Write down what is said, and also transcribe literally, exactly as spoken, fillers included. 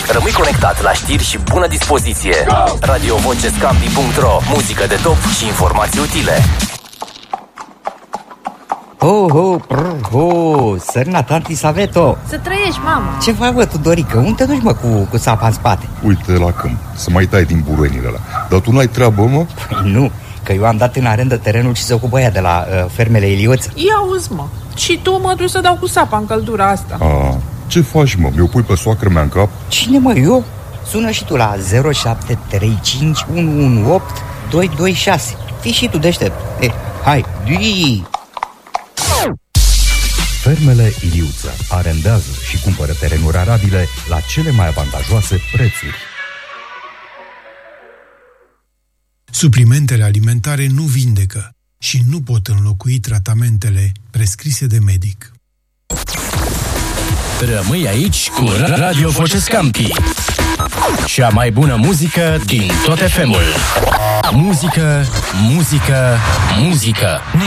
Rămâi conectat la știri și bună dispoziție. radio voce scampi punct ro. Muzică de top și informații utile. Ho, ho, prr, ho, sărna tanti Saveto. Să trăiești, mamă. Ce faci, bă, Tudorică? Unde te duci, mă, cu, cu sapa în spate? Uite la câmp, să mai tai din buruienile alea. Dar tu n-ai treabă, mă? Păi nu, că eu am dat în arendă terenul și se ocupă aia de la uh, fermele Ilioț. Ia auzi, mă. Și tu mă duci să dau cu sapa în căldura asta. A, ce faci, mă? Mi-o pui pe soacră mea în cap? Cine, mă, eu? Sună și tu la zero șapte trei cinci unu unu opt doi doi șase. Fii și tu deștept. Eh, hai, dui! Fermele Iliuță arendează și cumpără terenuri arabile la cele mai avantajoase prețuri. Suplimentele alimentare nu vindecă și nu pot înlocui tratamentele prescrise de medic. Rămâi aici cu Radio Voce Scampi. Cea mai bună muzică din tot F M-ul. Muzică, muzică, muzică.